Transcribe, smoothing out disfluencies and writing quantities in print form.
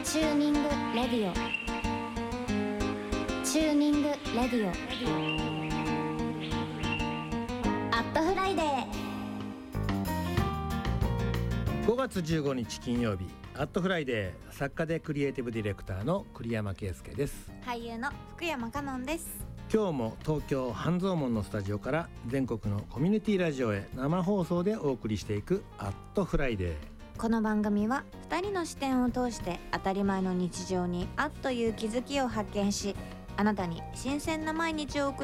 チューニングレディオ、チューニングレディオ、アットフライデー。 5月15日金曜日、アットフライデー、作家でクリエイティブディレクターの栗山圭介です。 俳優の福山香音です。 今日も東京半蔵門のスタジオから全国のコミュニティラジオへ生放送でお送りしていくアットフライデー。 この番組は2人の視点を通して当たり前の日常にあっという気づきを発見し、あなたに新鮮な毎日を送